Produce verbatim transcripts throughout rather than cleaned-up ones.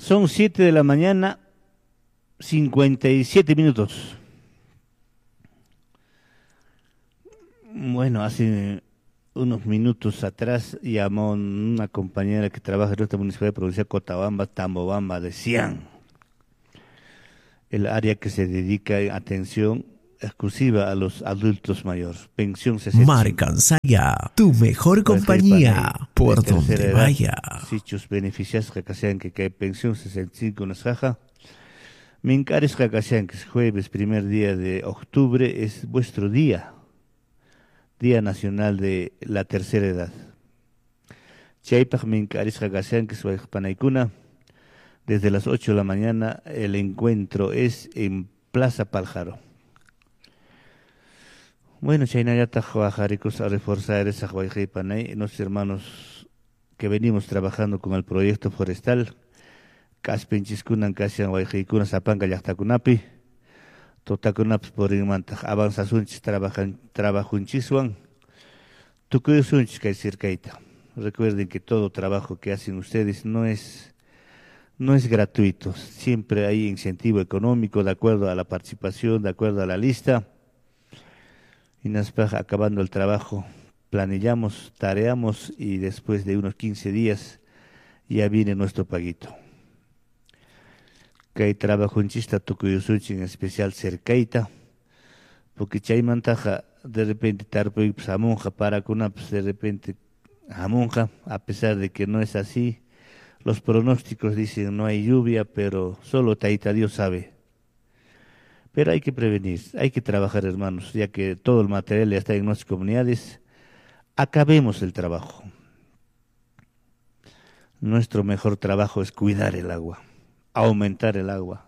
Son siete de la mañana, cincuenta y siete minutos. Bueno, hace unos minutos atrás llamó una compañera que trabaja en esta municipalidad provincial Cochabamba, Tambobamba de Cian, el área que se dedica a atención exclusiva a los adultos mayores, pensión sesenta y cinco. Marcansaya, tu mejor compañía, por donde vaya. Sichos beneficiarios que sean que hay pensión sesenta y cinco en Saja. Mincares que sean que es jueves, primer día de octubre, es vuestro día. Día Nacional de la Tercera Edad. Chaypaj Mincaris Hagasean, que es Panaicuna, desde las ocho de la mañana el encuentro es en Plaza Paljaro. Bueno, Chaynayata Joajaricos a reforzar esa Huayjay Panay, nuestros hermanos que venimos trabajando con el proyecto forestal, Caspenchiskunan, Kasian Huayjaykuna, Zapanga Yachtakunapi, Totakunaps por Imantaj, Avanza Sunchis, trabajan, Trabajunchisuan, Tukuyo Sunchis, que es cercaita. Recuerden que todo trabajo que hacen ustedes no es, no es gratuito, siempre hay incentivo económico de acuerdo a la participación, de acuerdo a la lista. Y después, acabando el trabajo, planillamos, tareamos y después de unos quince días ya viene nuestro paguito. Que hay trabajo en chista, Tukuyusuchi, en especial cercaita, porque chaymantaja de repente tarpoy amonja para kunaps de repente amonja, a pesar de que no es así. Los pronósticos dicen no hay lluvia, pero solo Taita Dios sabe. Pero hay que prevenir, hay que trabajar, hermanos, ya que todo el material ya está en nuestras comunidades. Acabemos el trabajo. Nuestro mejor trabajo es cuidar el agua, aumentar el agua.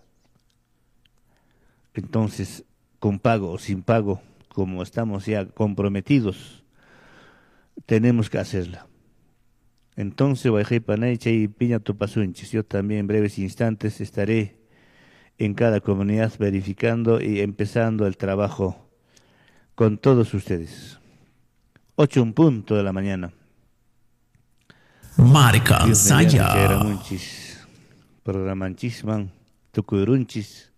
Entonces, con pago o sin pago, como estamos ya comprometidos, tenemos que hacerla. Entonces, y Piña Topasunchis, yo también en breves instantes estaré en cada comunidad verificando y empezando el trabajo con todos ustedes. Ocho un punto de la mañana. Marcansaya. Programanchisman, Tucurunchis.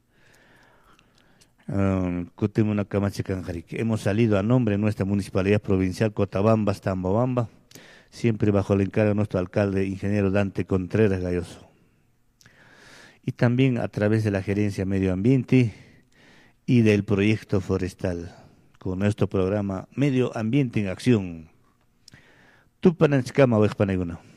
Hemos salido a nombre de nuestra municipalidad provincial Cochabamba, Tambobamba, siempre bajo el encargo de nuestro alcalde, ingeniero Dante Contreras Galloso. Y también a través de la Gerencia Medio Ambiente y del proyecto forestal, con nuestro programa Medio Ambiente en Acción. Tupananchikama o Expaneguna.